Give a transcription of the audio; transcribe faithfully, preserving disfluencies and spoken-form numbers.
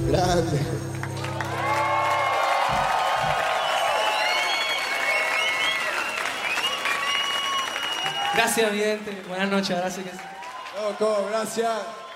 Grande. Gracias, vidente. Buenas noches. Ahora sí que sí. Loco, gracias.